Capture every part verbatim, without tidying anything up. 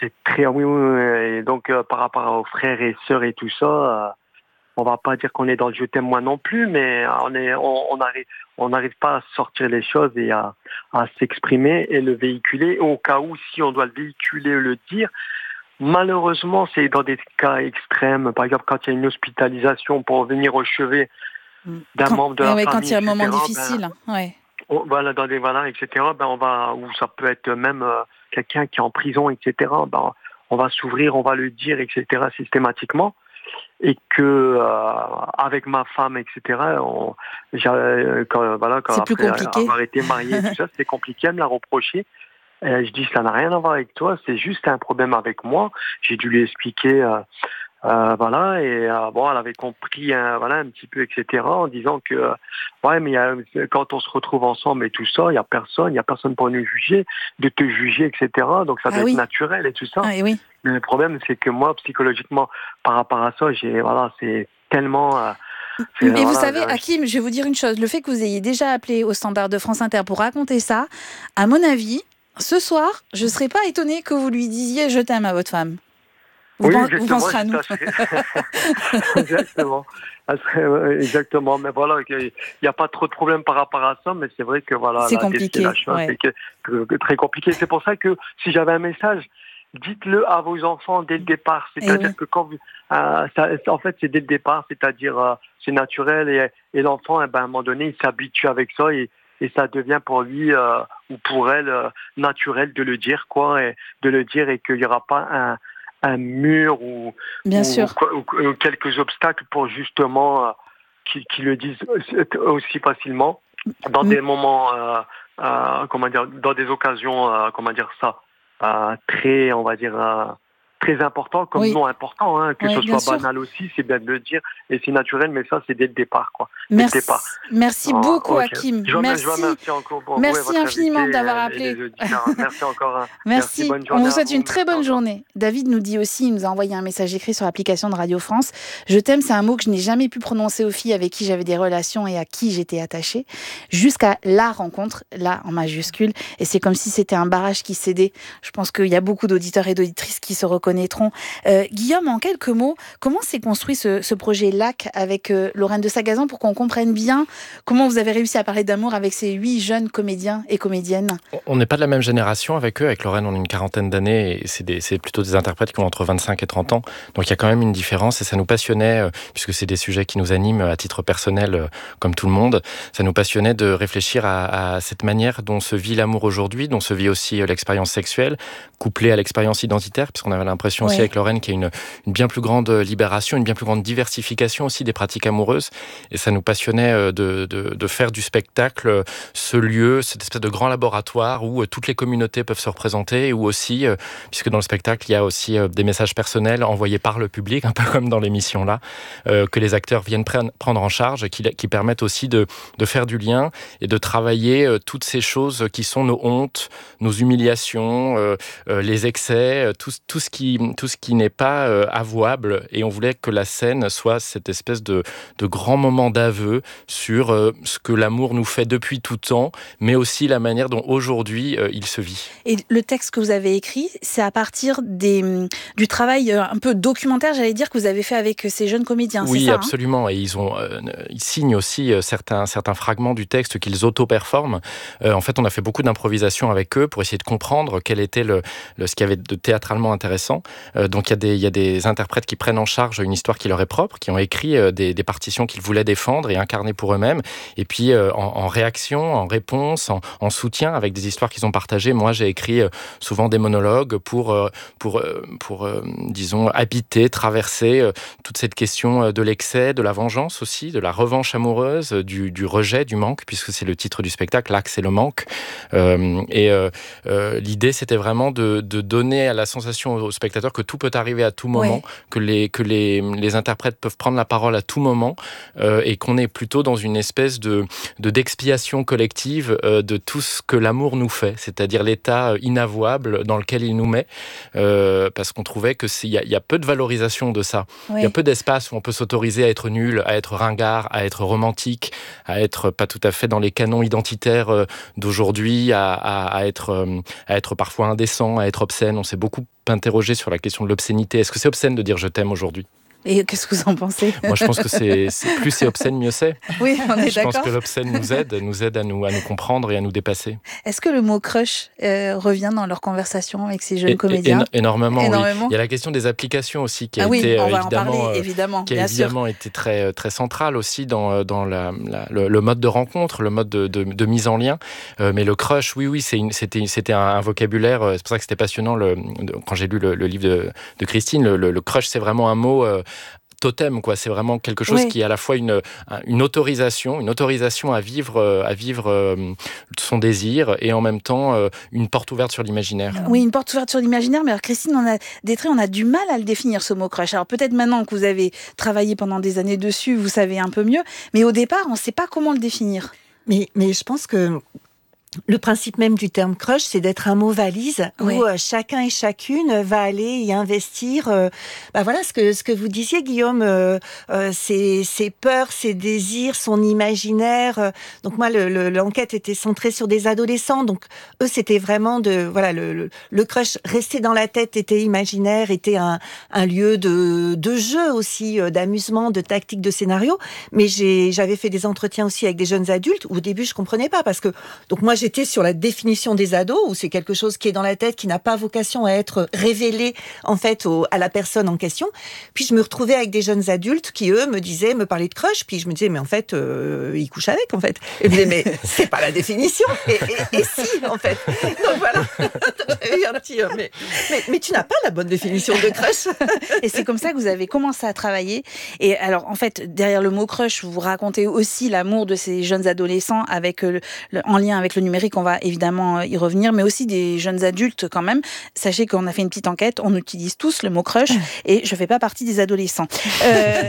c'est très oui, oui, oui. Et donc euh, par rapport aux frères et sœurs et tout ça, euh, on va pas dire qu'on est dans le je t'aime moi non plus, mais on est, on, on arrive, on n'arrive pas à sortir les choses et à, à s'exprimer et le véhiculer. Au cas où, si on doit le véhiculer, le dire, malheureusement, c'est dans des cas extrêmes. Par exemple, quand il y a une hospitalisation pour venir au chevet d'un quand, membre de eh la ouais, famille, quand il y a un moment et cetera, difficile, ben, ouais. on- voilà, dans des voilà, et cetera. Ben, on va, ou ça peut être même euh, quelqu'un qui est en prison, et cetera. Ben, on va s'ouvrir, on va le dire, et cetera. Systématiquement. Et que euh, avec ma femme, et cetera. On, j'ai, quand, voilà, quand C'est plus après compliqué. avoir été marié, tout ça, c'était compliqué à me la reprocher. Et je dis ça n'a rien à voir avec toi, c'est juste un problème avec moi. J'ai dû lui expliquer. Euh, Euh, voilà, et euh, bon, elle avait compris hein, voilà, un petit peu, et cetera, en disant que, euh, ouais, mais euh, quand on se retrouve ensemble et tout ça, il n'y a personne, il n'y a personne pour nous juger, de te juger, et cetera, donc ça Ah doit être oui, naturel et tout ça. ah et oui. Mais le problème, c'est que moi, psychologiquement, par rapport à ça, j'ai, voilà, c'est tellement... Euh, c'est, Mais vous voilà, savez, euh, Hakim, je vais vous dire une chose. Le fait que vous ayez déjà appelé au standard de France Inter pour raconter ça, à mon avis, ce soir, je ne serais pas étonnée que vous lui disiez « je t'aime » à votre femme. Vous, oui, pen- vous exactement, penserez à je nous. tâcherai. Exactement. Ah, c'est- ouais, exactement. Mais voilà, il n'y a pas trop de problème par rapport à ça, mais c'est vrai que voilà, C'est la, c'est la compliqué, chose, ouais. c'est que, que- que très compliqué. C'est pour ça que si j'avais un message, dites-le à vos enfants dès le départ. Et C'est-à-dire oui, que quand vous, euh, ça, en fait, c'est dès le départ, c'est-à-dire euh, c'est naturel et, et l'enfant, eh ben, à un moment donné, il s'habitue avec ça et, et ça devient pour lui euh, ou pour elle euh, naturel de le dire, quoi, et de le dire et qu'il n'y aura pas un un mur ou, bien ou, sûr. ou, ou quelques obstacles pour justement euh, qu'ils qu'ils le disent aussi facilement dans M- des moments, euh, euh, comment dire, dans des occasions, euh, comment dire ça, euh, très, on va dire, euh, très importants comme Oui, non importants, hein, que oui, ce bien soit sûr. banal aussi, c'est bien de le dire et c'est naturel, mais ça c'est dès le départ, quoi, dès le départ. Merci, merci Ah, beaucoup, ok. Hakim. Je vous remercie je vous Merci, remercie encore pour vous et merci votre invité infiniment d'avoir et les appelé. auditeurs. Merci encore. Hein. Merci, Merci. bonne On journée vous à souhaite vous. une très Merci bonne encore. journée. David nous dit aussi, il nous a envoyé un message écrit sur l'application de Radio France. Je t'aime, c'est un mot que je n'ai jamais pu prononcer aux filles avec qui j'avais des relations et à qui j'étais attachée, jusqu'à la rencontre, là en majuscule. Et c'est comme si c'était un barrage qui cédait. Je pense qu'il y a beaucoup d'auditeurs et d'auditrices qui se reconnaîtront. Euh, Guillaume, en quelques mots, comment s'est construit ce, ce projet L A C avec euh, Lorraine de Sagazan pour qu'on comprenne bien comment vous avez réussi à parler d'amour avec ces huit jeunes comédiens et comédiennes? On n'est pas de la même génération avec eux. Avec Lorraine, on a une quarantaine d'années et c'est, des, c'est plutôt des interprètes qui ont entre vingt-cinq et trente ans. Donc il y a quand même une différence et ça nous passionnait, euh, puisque c'est des sujets qui nous animent à titre personnel, euh, comme tout le monde. Ça nous passionnait de réfléchir à, à cette manière dont se vit l'amour aujourd'hui, dont se vit aussi euh, l'expérience sexuelle, couplée à l'expérience identitaire, puisqu'on avait l'impression aussi Ouais. avec Lorraine qu'il y a une, une bien plus grande libération, une bien plus grande diversification aussi des pratiques amoureuses. Et ça nous passionnait euh, de, de, de faire du spectacle euh, ce lieu, cette espèce de grand laboratoire où euh, toutes les communautés peuvent se représenter, et où aussi, euh, puisque dans le spectacle, il y a aussi euh, des messages personnels envoyés par le public, un peu comme dans l'émission là, euh, que les acteurs viennent pre- prendre en charge, qui, qui permettent aussi de, de faire du lien et de travailler euh, toutes ces choses qui sont nos hontes, nos humiliations, euh, euh, les excès, euh, tout, tout ce qui, tout ce qui n'est pas euh, avouable. Et on voulait que la scène soit cette espèce de, de grand moment d'aveu sur euh, ce que l'amour nous fait depuis tout temps, mais aussi la manière dont aujourd'hui euh, il se vit. Et le texte que vous avez écrit, c'est à partir des, du travail euh, un peu documentaire, j'allais dire, que vous avez fait avec ces jeunes comédiens, Oui, c'est ça, absolument. Et ils, ont, euh, ils signent aussi euh, certains, certains fragments du texte qu'ils auto-performent. Euh, en fait, on a fait beaucoup d'improvisation avec eux pour essayer de comprendre quel était le, le, ce qu'il y avait de théâtralement intéressant. Euh, donc, il y, a des, il y a des interprètes qui prennent en charge une histoire qui leur est propre, qui ont écrit euh, des, des partitions qu'ils voulaient défendre et incarner pour eux-mêmes. Et puis, euh, en, en réaction, en réponse, en, en soutien avec des histoires qu'ils ont partagées, moi, j'ai écrit euh, souvent des monologues pour, euh, pour, euh, pour euh, disons, habiter, traverser euh, toute cette question de l'excès, de la vengeance aussi, de la revanche amoureuse, du, du rejet, du manque, puisque c'est le titre du spectacle, l'axe et le manque. Euh, et euh, euh, l'idée, c'était vraiment de, de donner à la sensation aux spectateurs que tout peut arriver à tout moment, ouais. que, les, que les, les interprètes peuvent prendre la parole à tout moment, euh, et qu'on est plutôt dans une espèce de, de d'expiation collective euh, de tout ce que l'amour nous fait, c'est-à-dire l'état inavouable dans lequel il nous met, euh, parce qu'on trouvait que il y, y a peu de valorisation de ça. Il Ouais. y a peu d'espace où on peut s'autoriser à être nul, à être ringard, à être romantique, à être pas tout à fait dans les canons identitaires d'aujourd'hui, à, à, à, être, à être parfois indécent, à être obscène. On s'est beaucoup interroger sur la question de l'obscénité. Est-ce que c'est obscène de dire je t'aime aujourd'hui ? Et qu'est-ce que vous en pensez ? Moi, je pense que c'est, c'est plus c'est obscène, mieux c'est. Oui, on est je d'accord. Je pense que l'obscène nous aide, nous aide à nous, à nous comprendre et à nous dépasser. Est-ce que le mot crush euh, revient dans leur conversation avec ces jeunes et, comédiens ? et, énormément, énormément. Oui. Il y a la question des applications aussi qui a ah oui, été on va euh, évidemment, en parler, évidemment, qui a bien évidemment sûr. été très, très centrale aussi dans, dans la, la, le, le mode de rencontre, le mode de, de, de mise en lien. Euh, mais le crush, oui, oui, c'est une, c'était, c'était un, un vocabulaire. C'est pour ça que c'était passionnant le, quand j'ai lu le, le livre de, de Christine. Le, le, le crush, c'est vraiment un mot. Euh, totem, quoi. C'est vraiment quelque chose oui. qui est à la fois une, une autorisation, une autorisation à vivre, à vivre euh, son désir et en même temps euh, une porte ouverte sur l'imaginaire. Oui, une porte ouverte sur l'imaginaire, mais alors Christine, on a des traits, on a du mal à le définir, ce mot crush. Alors peut-être maintenant que vous avez travaillé pendant des années dessus, vous savez un peu mieux, mais au départ, on ne sait pas comment le définir. Mais, mais je pense que le principe même du terme crush, c'est d'être un mot valise oui. où euh, chacun et chacune va aller y investir. Euh, bah voilà ce que ce que vous disiez, Guillaume, euh, euh, ses, ses peurs, ses désirs, son imaginaire. Euh, donc moi, le, le, l'enquête était centrée sur des adolescents. Donc eux, c'était vraiment de voilà le, le, le crush resté dans la tête, était imaginaire, était un, un lieu de de jeu aussi, euh, d'amusement, de tactique, de scénario. Mais j'ai j'avais fait des entretiens aussi avec des jeunes adultes où au début je comprenais pas parce que donc moi j'étais sur la définition des ados, où c'est quelque chose qui est dans la tête, qui n'a pas vocation à être révélé en fait au, à la personne en question. Puis je me retrouvais avec des jeunes adultes qui eux me disaient, me parlaient de crush, puis je me disais mais en fait euh, ils couchent avec en fait. Et je me disais mais c'est pas la définition. Et, et, et si en fait. Donc voilà. J'ai eu un petit euh, mais, mais mais tu n'as pas la bonne définition de crush. Et c'est comme ça que vous avez commencé à travailler. Et alors en fait derrière le mot crush, vous racontez aussi l'amour de ces jeunes adolescents avec le, le, en lien avec le numérique. On va évidemment y revenir, mais aussi des jeunes adultes quand même. Sachez qu'on a fait une petite enquête, on utilise tous le mot crush et je ne fais pas partie des adolescents. Euh,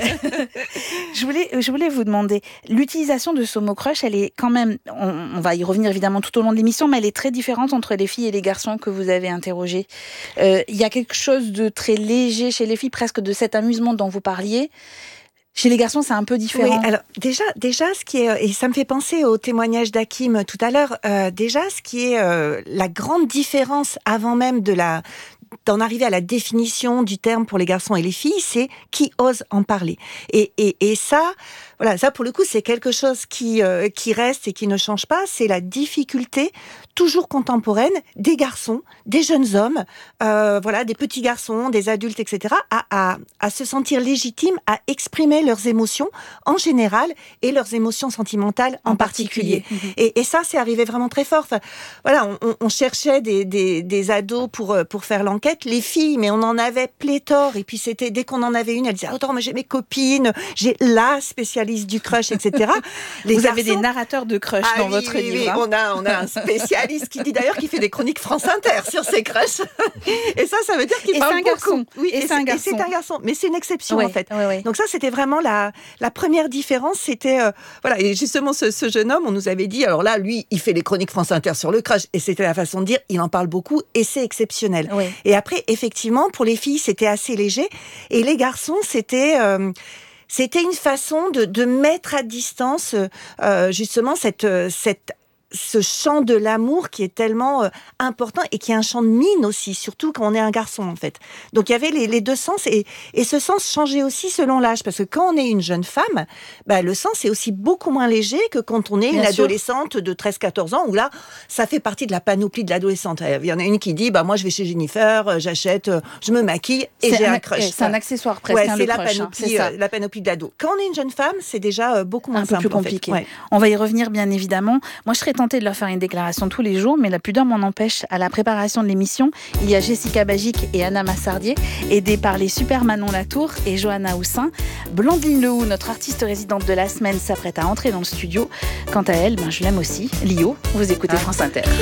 je, voulais, je voulais vous demander, l'utilisation de ce mot crush, elle est quand même, on, on va y revenir évidemment tout au long de l'émission, mais elle est très différente entre les filles et les garçons que vous avez interrogés. Euh, il y a quelque chose de très léger chez les filles, presque de cet amusement dont vous parliez. Chez les garçons, c'est un peu différent. Oui, alors déjà, déjà, ce qui est, et ça me fait penser au témoignage d'Hakim tout à l'heure, euh, déjà, ce qui est euh, la grande différence avant même de la d'en arriver à la définition du terme pour les garçons et les filles, c'est qui ose en parler. Et, et, et ça, voilà, ça pour le coup, c'est quelque chose qui, euh, qui reste et qui ne change pas, c'est la difficulté toujours contemporaine des garçons, des jeunes hommes, euh, voilà, des petits garçons, des adultes, et cetera, à, à, à se sentir légitimes à exprimer leurs émotions en général et leurs émotions sentimentales en, en particulier. particulier. Mmh. Et, et ça, c'est arrivé vraiment très fort. Enfin, voilà, on, on cherchait des, des, des ados pour, pour faire l'enquête, les filles, mais on en avait pléthore. Et puis c'était, dès qu'on en avait une, elle disait, oh, attends, mais j'ai mes copines, j'ai la spécialiste du crush, et cetera. Les Vous garçons... avez des narrateurs de crush ah, dans oui, votre oui, livre. Oui, hein. on a, on a un spécialiste qui dit d'ailleurs qu'il fait des chroniques France Inter sur ses crushs. Et ça, ça veut dire qu'il et parle c'est un beaucoup. Garçon. Oui, et, et, c'est, c'est, un garçon. et c'est un garçon. Mais c'est une exception, ouais, en fait. Ouais, ouais. Donc ça, c'était vraiment la, la première différence. C'était, euh, voilà, et justement, ce, ce jeune homme, on nous avait dit, alors là, lui, il fait les chroniques France Inter sur le crush. Et c'était la façon de dire, il en parle beaucoup et c'est exceptionnel. Ouais. Et après, effectivement, pour les filles, c'était assez léger. Et les garçons, c'était... Euh, C'était une façon de, de mettre à distance euh, justement cette, cette, ce champ de l'amour qui est tellement euh, important et qui est un champ de mine aussi, surtout quand on est un garçon en fait. Donc il y avait les, les deux sens et, et ce sens changeait aussi selon l'âge parce que quand on est une jeune femme, bah, le sens est aussi beaucoup moins léger que quand on est Bien une sûr. adolescente de treize à quatorze ans où là, ça fait partie de la panoplie de l'adolescente. Il y en a une qui dit, bah, moi je vais chez Jennifer, j'achète, je me maquille et c'est j'ai un, un crush. C'est un accessoire presque, ouais, hein, c'est, le la crush, panoplie, hein, c'est ça. Euh, la panoplie de l'ado. Quand on est une jeune femme, c'est déjà euh, beaucoup moins un peu simple, plus compliqué. En fait. ouais. On va y revenir bien évidemment. Moi je serais tentée de leur faire une déclaration tous les jours, mais la pudeur m'en empêche. À la préparation de l'émission, il y a Jessica Bagic et Anna Massardier, aidées par les super Manon Latour et Johanna Houssin. Blandine Lehoux, notre artiste résidente de la semaine, s'apprête à entrer dans le studio. Quant à elle, ben, je l'aime aussi. Lio, vous écoutez ah. France Inter.